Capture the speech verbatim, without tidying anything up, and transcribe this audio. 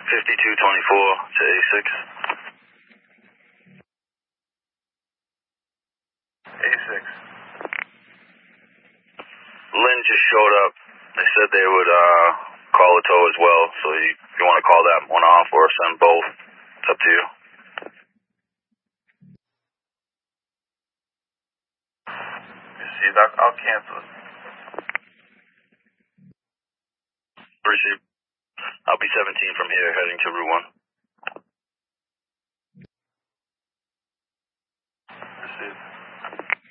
fifty-two twenty-four to A six. A six. Lynn just showed up. They said they would uh, call a tow as well, so you, you want to call that one off or send both. It's up to you. Received. I'll, I'll cancel it. Received. I'll be seventeen from here, heading to Route one. Received.